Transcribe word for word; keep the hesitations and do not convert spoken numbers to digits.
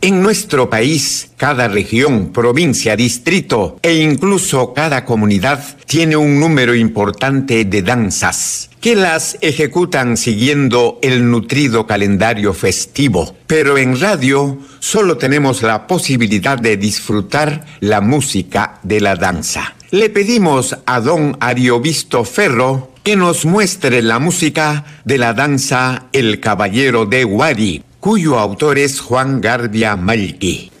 En nuestro país, cada región, provincia, distrito e incluso cada comunidad tiene un número importante de danzas que las ejecutan siguiendo el nutrido calendario festivo. Pero en radio solo tenemos la posibilidad de disfrutar la música de la danza. Le pedimos a don Ariovisto Ferro que nos muestre la música de la danza El Caballero de Huari, cuyo autor es Juan Gardia Malqui.